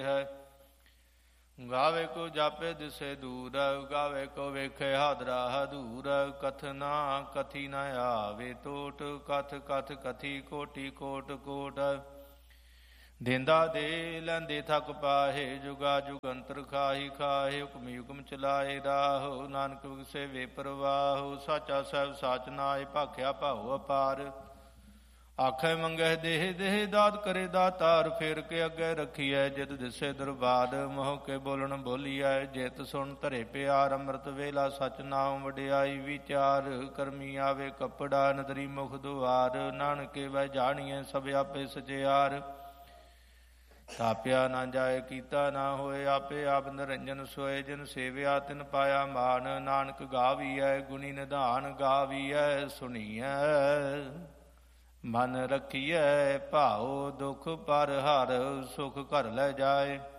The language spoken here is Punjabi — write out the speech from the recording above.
ਹੈ। ਗਾਵੇ ਕੋ ਜਾਪੇ ਦਿਸੇ ਦੂਰ, ਗਾਵੇ ਕੋ ਵੇਖੇ ਹਾਦਰਾ ਹਦੂਰ। ਕਥਨਾ ਕਥੀ ਨ ਆਵੇ ਟੋਟ, ਕਥ ਕਥ ਕਥੀ ਕੋਟੀ ਕੋਟ ਕੋਟ। ਦੇਂਦਾ ਦੇ ਲੈਂਦੇ ਥਕ ਪਾਹੇ, ਜੁਗਾ ਜੁਗੰਤਰ ਖਾਹੀ ਖਾਹੇ। ਹੁਕਮ ਹੁਕਮ ਚਲਾਏ ਰਾਹੋ, ਨਾਨਕ ਵਿਗਸੇ ਵੇ ਪ੍ਰਵਾਹੋ। ਸਾਚਾ ਸਾਹਿਬ ਸਾਚ ਨਾਏ, ਭਾਖਿਆ ਭਾਉ ਅਪਾਰ। ਆਖੇ ਮੰਗਹਿ ਦੇਹ ਦੇਹ, ਦਾਤ ਕਰੇ ਦਾਤਾਰ। ਫੇਰ ਕੇ ਅੱਗੇ ਰੱਖੀਐ ਜਿਤ ਦਿਸੇ ਦਰਬਾਰ। ਮੋਹ ਕੇ ਬੋਲਣ ਬੋਲੀਐ, ਜਿਤ ਸੁਣ ਧਰੇ ਪਿਆਰ। ਅੰਮ੍ਰਿਤ ਵੇਲਾ ਸਚ ਨਾਮ ਵਡਿਆਈ ਵਿਚਾਰ। ਕਰਮੀ ਆਵੇ ਕੱਪੜਾ, ਨਦਰੀ ਮੁਖ ਦੁਆਰ। ਨਾਨਕੇ ਵੈ ਜਾਣੀਐ ਸਭ ਆਪੇ ਸਚਿਆਰ। ਤਾਪਿਆ ਨਾ ਜਾਏ, ਕੀਤਾ ਨਾ ਹੋਏ, ਆਪੇ ਆਪ ਨਿਰੰਜਨ ਸੋਏ। ਜਿਨ ਸੇਵਿਆ ਤਿਨ ਪਾਇਆ ਮਾਨ। ਨਾਨਕ ਗਾਵੀਐ ਗੁਣੀ ਨਿਧਾਨ, ਗਾਵੀਐ ਸੁਣੀਐ ਮਨ ਰੱਖੀਐ ਭਾਉ। ਦੁਖ ਪਰ ਹਰ ਸੁਖ ਘਰ ਲੈ ਜਾਏ।